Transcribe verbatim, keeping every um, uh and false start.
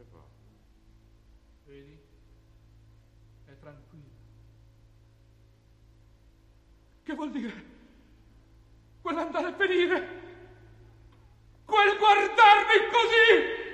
fa. Vedi? È tranquilla. Che vuol dire? Quell'andare e venire? Quel guardarmi così?